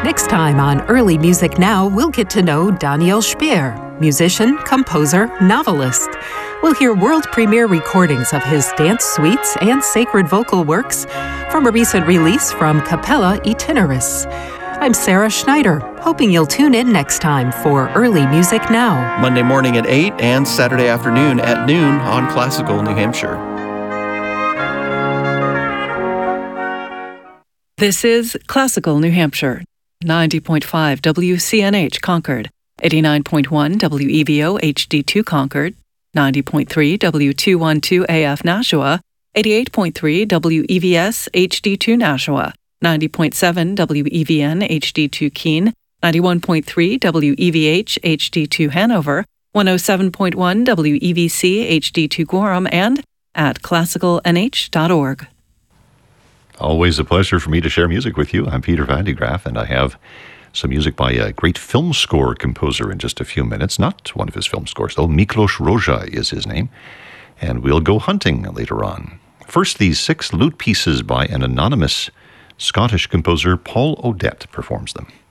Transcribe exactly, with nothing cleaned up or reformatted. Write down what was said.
Next time on Early Music Now, we'll get to know Daniel Speer, musician, composer, novelist. We'll hear world premiere recordings of his dance suites and sacred vocal works from a recent release from Capella Itineris. I'm Sarah Schneider, hoping you'll tune in next time for Early Music Now. Monday morning at eight and Saturday afternoon at noon on Classical New Hampshire. This is Classical New Hampshire, ninety point five W C N H Concord, eighty-nine point one W E V O H D two Concord, ninety point three W two twelve A F Nashua, eighty-eight point three W E V S H D two Nashua, ninety point seven W E V N H D two Keene, ninety-one point three W E V H H D two Hanover, one oh seven point one W E V C H D two Gorham, and at classical n h dot org. Always a pleasure for me to share music with you. I'm Peter Van de Graaff, and I have some music by a great film score composer in just a few minutes. Not one of his film scores, though. Miklos Rozsa is his name. And we'll go hunting later on. First, these six lute pieces by an anonymous Scottish composer, Paul Odette, performs them.